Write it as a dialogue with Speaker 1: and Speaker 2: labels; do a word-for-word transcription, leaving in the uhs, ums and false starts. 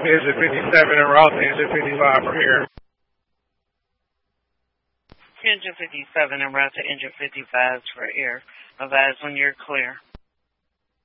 Speaker 1: Exit fifty-seven en route to exit fifty-five for air.
Speaker 2: Engine fifty-seven en route to engine fifty-five for air. Advise when you're clear.